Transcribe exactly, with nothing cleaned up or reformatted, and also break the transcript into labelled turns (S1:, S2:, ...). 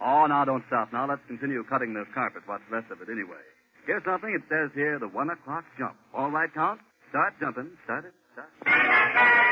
S1: Oh, now don't stop. Now let's continue cutting this carpet. What's left of it anyway? Here's something. It says here the one o'clock jump. All right, Count? Start jumping. Start it. Start.